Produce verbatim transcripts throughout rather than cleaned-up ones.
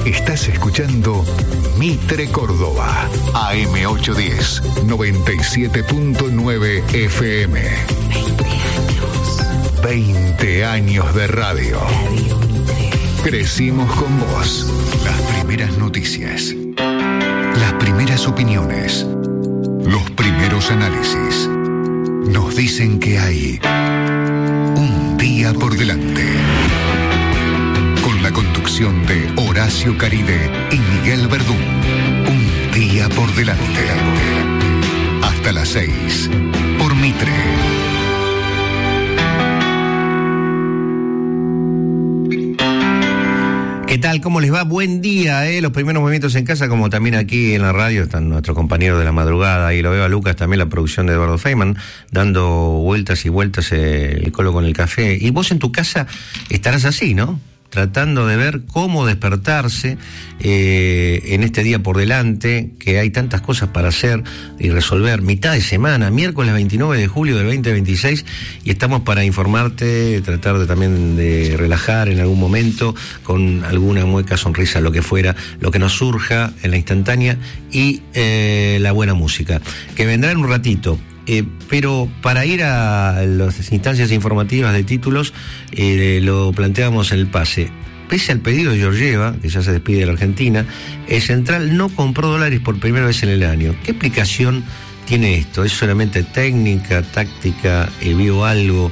Estás escuchando Mitre Córdoba, A M ochocientos diez, noventa y siete punto nueve F M. veinte años de radio. Radio Mitre. Crecimos con vos. Las primeras noticias, las primeras opiniones, los primeros análisis. Nos dicen que hay un día por delante. Con la conducción de Horacio Caride y Miguel Verdún. Un día por delante. Hasta las seis. Por Mitre. ¿Qué tal? ¿Cómo les va? Buen día, ¿eh? Los primeros movimientos en casa, como también aquí en la radio, están nuestros compañeros de la madrugada, y lo veo a Lucas, también la producción de Eduardo Feynman, dando vueltas y vueltas eh, el colo con el café. Y vos en tu casa estarás así, ¿no? Tratando de ver cómo despertarse eh, en este día por delante, que hay tantas cosas para hacer y resolver. Mitad de semana, miércoles veintinueve de julio del veinte veintiséis, y estamos para informarte, tratar de también de relajar en algún momento, con alguna mueca, sonrisa, lo que fuera, lo que nos surja en la instantánea, y eh, la buena música, que vendrá en un ratito. Eh, pero para ir a las instancias informativas de títulos, eh, lo planteamos en el pase. Pese al pedido de Georgieva, que ya se despide de la Argentina, el Central no compró dólares por primera vez en el año. ¿Qué explicación tiene esto? ¿Es solamente técnica, táctica, eh, vio algo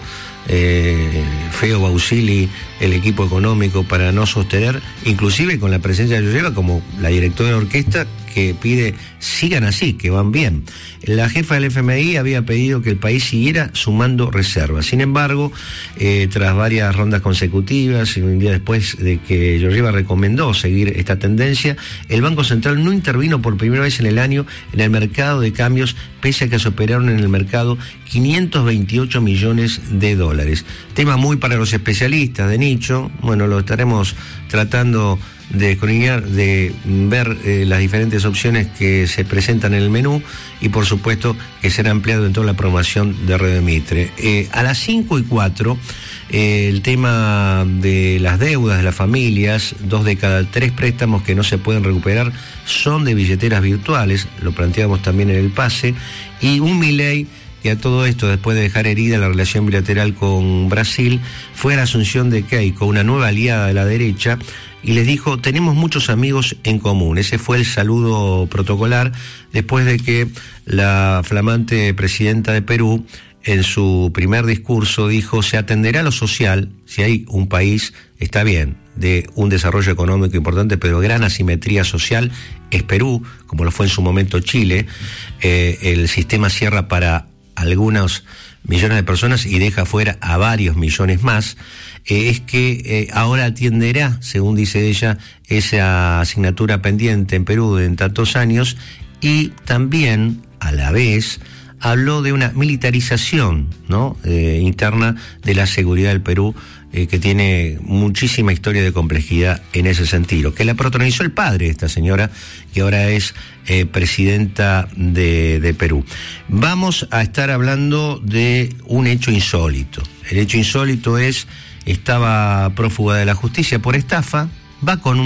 eh, feo Bausili, el equipo económico, para no sostener, inclusive con la presencia de Georgieva como la directora de orquesta, que pide sigan así, que van bien? La jefa del F M I había pedido que el país siguiera sumando reservas. Sin embargo, eh, tras varias rondas consecutivas y un día después de que Georgieva recomendó seguir esta tendencia, el Banco Central no intervino por primera vez en el año en el mercado de cambios, pese a que se operaron en el mercado quinientos veintiocho millones de dólares. Tema muy para los especialistas de nicho. Bueno, lo estaremos tratando de escudriñar, de ver eh, las diferentes opciones que se presentan en el menú, y por supuesto que será ampliado en toda la programación de Radio Mitre. Eh, a las cinco y cuatro, eh, el tema de las deudas de las familias. Dos de cada tres préstamos que no se pueden recuperar son de billeteras virtuales, lo planteamos también en el pase, y un Milei que a todo esto, después de dejar herida la relación bilateral con Brasil, fue a la asunción de Keiko, una nueva aliada de la derecha, y les dijo: tenemos muchos amigos en común. Ese fue el saludo protocolar, después de que la flamante presidenta de Perú, en su primer discurso, dijo: se atenderá a lo social. Si hay un país, está bien, de un desarrollo económico importante, pero gran asimetría social, es Perú, como lo fue en su momento Chile. Eh, el sistema cierra para algunos millones de personas y deja fuera a varios millones más. Eh, es que eh, ahora atenderá, según dice ella, esa asignatura pendiente en Perú en tantos años, y también, a la vez, habló de una militarización, ¿no?, eh, interna de la seguridad del Perú, eh, que tiene muchísima historia de complejidad en ese sentido, que la protagonizó el padre de esta señora, que ahora es eh, presidenta de, de Perú. Vamos a estar hablando de un hecho insólito. El hecho insólito es: estaba prófuga de la justicia por estafa, va con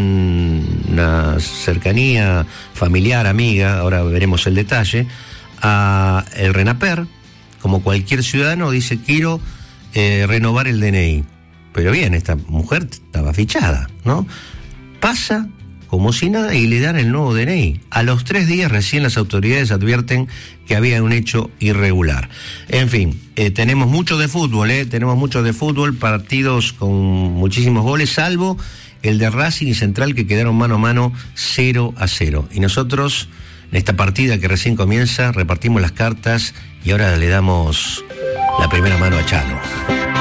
un, una cercanía familiar, amiga, ahora veremos el detalle, a el RENAPER. Como cualquier ciudadano, dice: quiero eh, renovar el D N I. Pero bien, esta mujer estaba fichada, ¿no? Pasa como si nada y le dan el nuevo D N I. A los tres días recién las autoridades advierten que había un hecho irregular. En fin, eh, tenemos mucho de fútbol, ¿eh? Tenemos mucho de fútbol, partidos con muchísimos goles, salvo el de Racing y Central, que quedaron mano a mano cero a cero. Y nosotros, en esta partida que recién comienza, repartimos las cartas y ahora le damos la primera mano a Chano.